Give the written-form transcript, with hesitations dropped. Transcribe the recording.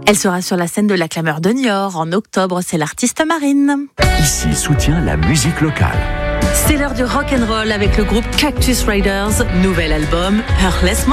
Elle sera sur la scène de la Clameur de Niort en octobre. C'est l'artiste Marine. Ici soutient la musique locale. C'est l'heure du rock'n'roll avec le groupe Cactus Riders. Nouvel album, Heartless